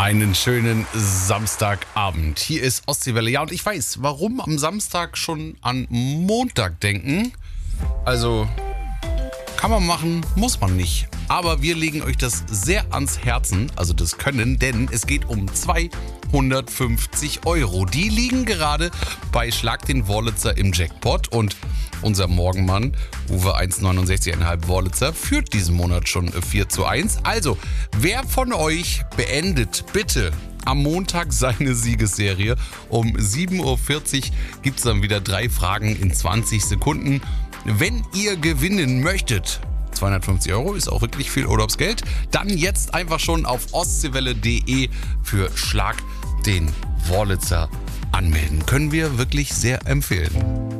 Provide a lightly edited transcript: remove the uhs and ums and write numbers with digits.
Einen schönen Samstagabend. Hier ist Ostseewelle. Ja, und ich weiß, warum am Samstag schon an Montag denken. Also, kann man machen, muss man nicht. Aber wir legen euch das sehr ans Herzen, also das Können, denn es geht um 250 €. Die liegen gerade bei Schlag den Wurlitzer im Jackpot und unser Morgenmann, Uwe 1,69,5 Wurlitzer, führt diesen Monat schon 4:1. Also, wer von euch beendet bitte am Montag seine Siegesserie? Um 7:40 Uhr gibt es dann wieder 3 Fragen in 20 Sekunden. Wenn ihr gewinnen möchtet, 250 € ist auch wirklich viel Urlaubsgeld, dann jetzt einfach schon auf ostseewelle.de für Schlag den Wurlitzer anmelden. Können wir wirklich sehr empfehlen.